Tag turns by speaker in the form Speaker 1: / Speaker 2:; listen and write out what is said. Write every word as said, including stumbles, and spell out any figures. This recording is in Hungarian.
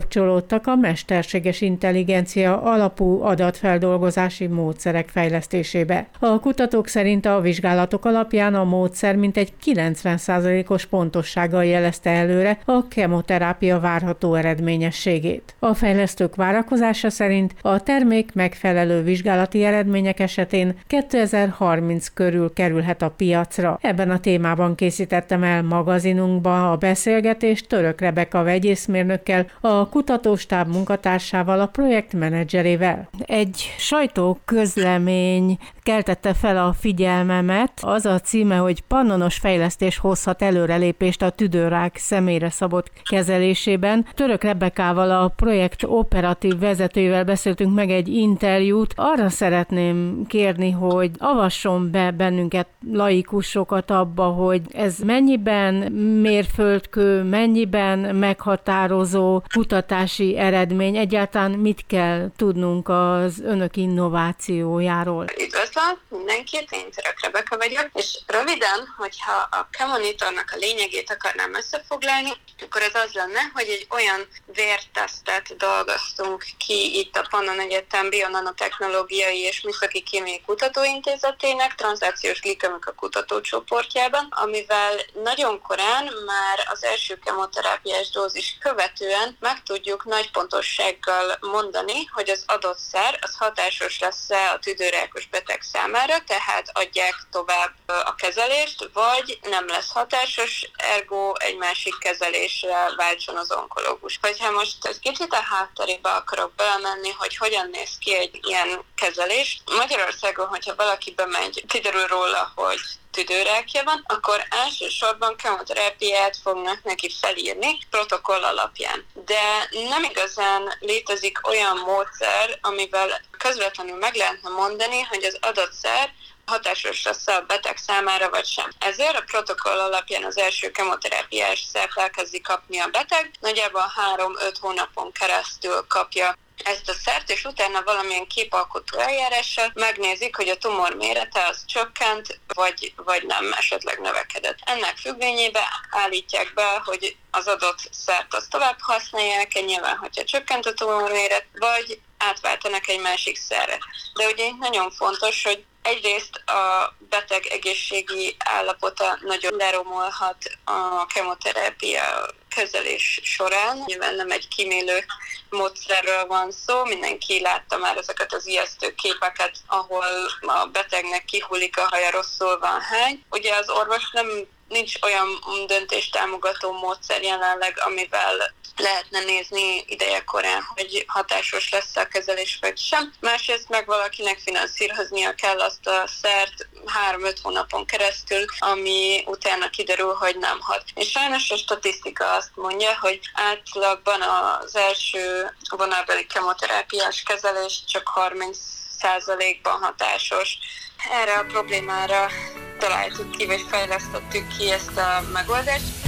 Speaker 1: bekapcsolódtak a mesterséges intelligencia alapú adatfeldolgozási módszerek fejlesztésébe. A kutatók szerint a vizsgálatok alapján a módszer mintegy kilencven százalékos pontossággal jelezte előre a kemoterápia várható eredményességét. A fejlesztők várakozása szerint a termék megfelelő vizsgálati eredmények esetén kétezer-harminc körül kerülhet a piacra. Ebben a témában készítettem el magazinunkba a beszélgetést Török Rebeka vegyészmérnökkel, a kutatóstáb munkatársával, a projektmenedzserével. Egy sajtóközlemény keltette fel a figyelmemet. Az a címe, hogy pannonos fejlesztés hozhat előrelépést a tüdőrák személyre szabott kezelésében. Török Rebekával, a projekt operatív vezetőjével beszéltünk meg egy interjút. Arra szeretném kérni, hogy avasson be bennünket, laikusokat abba, hogy ez mennyiben mérföldkő, mennyiben meghatározó kutatási eredmény, egyáltalán mit kell tudnunk az önök innovációjáról.
Speaker 2: Üdvözlöm mindenkit, én Török Rebeka vagyok, és röviden, hogyha a Chemonitornak a lényegét akarnám összefoglalni, akkor ez az lenne, hogy egy olyan vértesztet dolgoztunk ki itt a Pannon Egyetem Bionanotechnológiai és Műszaki Kémiai Kutatóintézetének transzlációs glikemika kutatócsoportjában, amivel nagyon korán már az első kemoterápiás dózis követően meg tudjuk nagy pontossággal mondani, hogy az adott szer az hatásos lesz-e a tüdőrákos beteg számára, tehát adják tovább a kezelést, vagy nem lesz hatásos, ergo egy másik kezelésre váltson az onkológus. Hogyha most egy kicsit a hátterébe akarok belemenni, hogy hogyan néz ki egy ilyen kezelés. Magyarországon, hogyha valaki bemegy, kiderül róla, hogy tüdőrákja van, akkor elsősorban kemoterápiát fognak neki felírni protokoll alapján. De nem igazán létezik olyan módszer, amivel közvetlenül meg lehetne mondani, hogy az adott szer hatásos lesz a beteg számára, vagy sem. Ezért a protokoll alapján az első kemoterápiás szert elkezdi kapni a beteg, nagyjából három-öt hónapon keresztül kapja ezt a szert, és utána valamilyen képalkotó eljárással megnézik, hogy a tumor mérete az csökkent, vagy, vagy nem, esetleg növekedett. Ennek függvényében állítják be, hogy az adott szert azt tovább használják, nyilván, hogyha csökkent a tumor méret, vagy átváltanak egy másik szerre. De ugye nagyon fontos, hogy egyrészt a beteg egészségi állapota nagyon leromolhat a kemoterápia kezelés során. Nyilván nem egy kímélő módszerről van szó, mindenki látta már ezeket az ijesztő képeket, ahol a betegnek kihullik a haja, rosszul van hány. Ugye az orvos nem nincs olyan döntéstámogató módszer jelenleg, amivel lehetne nézni ideje korán, hogy hatásos lesz a kezelés vagy sem. Másrészt meg valakinek finanszíroznia kell azt a szert három-öt hónapon keresztül, ami utána kiderül, hogy nem hat. És sajnos a statisztika azt mondja, hogy átlagban az első vonalbeli kemoterápiás kezelés csak harminc százalékban hatásos. Erre a problémára találtuk ki, vagy fejlesztettük ki ezt a megoldást.